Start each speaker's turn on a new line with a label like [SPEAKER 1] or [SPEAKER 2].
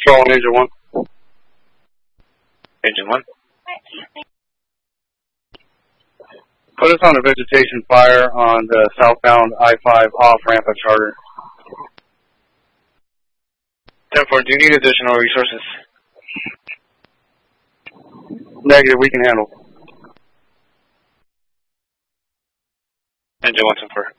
[SPEAKER 1] Control on engine 1.
[SPEAKER 2] Engine 1.
[SPEAKER 1] Put us on a vegetation fire on the southbound I-5 off-ramp at Charter.
[SPEAKER 2] 10-4, do you need additional resources?
[SPEAKER 1] Negative, we can handle.
[SPEAKER 2] Engine 1 10-4.